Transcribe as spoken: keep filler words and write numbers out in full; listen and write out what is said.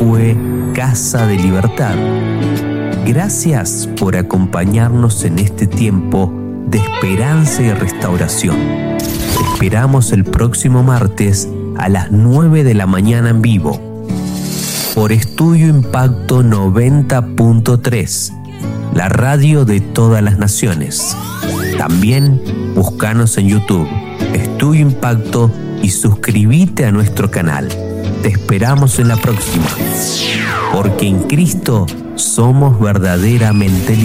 fue Casa de Libertad. Gracias por acompañarnos en este tiempo de esperanza y restauración. Te esperamos el próximo martes a las nueve de la mañana en vivo por Estudio Impacto noventa punto tres, la radio de todas las naciones. También búscanos en YouTube, Estudio Impacto, y suscríbete a nuestro canal. Te esperamos en la próxima, porque en Cristo somos verdaderamente libres.